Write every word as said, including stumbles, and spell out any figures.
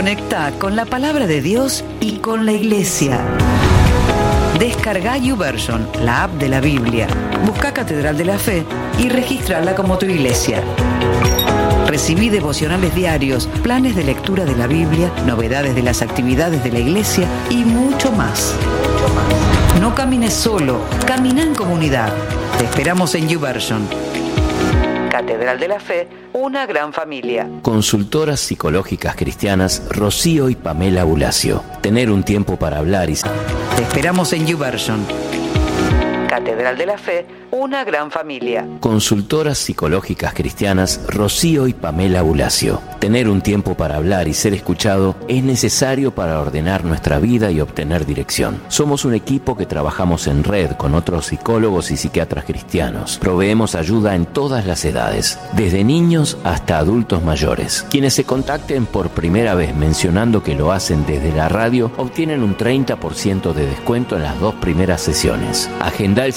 Conecta con la palabra de Dios y con la iglesia. Descarga YouVersion, la app de la Biblia. Busca Catedral de la Fe y registrala como tu iglesia. Recibí devocionales diarios, planes de lectura de la Biblia, novedades de las actividades de la iglesia y mucho más. No camines solo, camina en comunidad. Te esperamos en YouVersion. Catedral de la Fe, una gran familia. Consultoras psicológicas cristianas Rocío y Pamela Bulacio. Tener un tiempo para hablar y... Te esperamos en YouVersion. Catedral de la Fe, una gran familia. Consultoras psicológicas cristianas Rocío y Pamela Bulacio. Tener un tiempo para hablar y ser escuchado es necesario para ordenar nuestra vida y obtener dirección. Somos un equipo que trabajamos en red con otros psicólogos y psiquiatras cristianos. Proveemos ayuda en todas las edades, desde niños hasta adultos mayores. Quienes se contacten por primera vez mencionando que lo hacen desde la radio obtienen un treinta por ciento de descuento en las dos primeras sesiones. Agenda el